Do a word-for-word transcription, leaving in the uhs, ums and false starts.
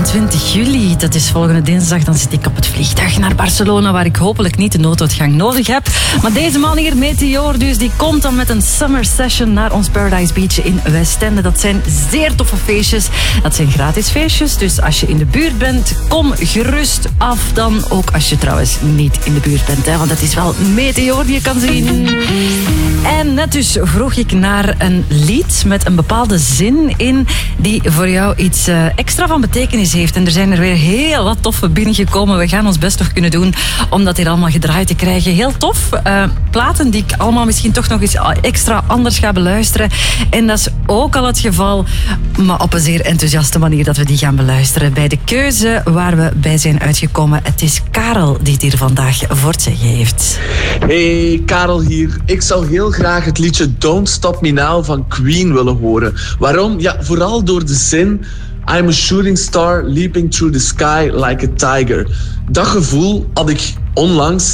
eenentwintig juli, dat is volgende dinsdag, dan zit ik op het vliegtuig naar Barcelona, waar ik hopelijk niet de nooduitgang nodig heb. Maar deze man hier, Meteor dus, die komt dan met een summer session naar ons Paradise Beach in Westende. Dat zijn zeer toffe feestjes. Dat zijn gratis feestjes, dus als je in de buurt bent, kom gerust af dan. Ook als je trouwens niet in de buurt bent, hè, want het is wel Meteor die je kan zien. En net dus vroeg ik naar een lied met een bepaalde zin in die voor jou iets uh, extra van betekenis heeft. En er zijn er weer heel wat toffe binnengekomen. We gaan ons best toch kunnen doen om dat hier allemaal gedraaid te krijgen. Heel tof. Uh, platen die ik allemaal misschien toch nog eens extra anders ga beluisteren. En dat is ook al het geval, maar op een zeer enthousiaste manier dat we die gaan beluisteren. Bij de keuze waar we bij zijn uitgekomen. Het is Karel die het hier vandaag voor het zeggen heeft. Hey, Karel hier. Ik zou heel graag het liedje Don't Stop Me Now van Queen willen horen. Waarom? Ja, vooral door de zin I'm a shooting star leaping through the sky like a tiger. Dat gevoel had ik onlangs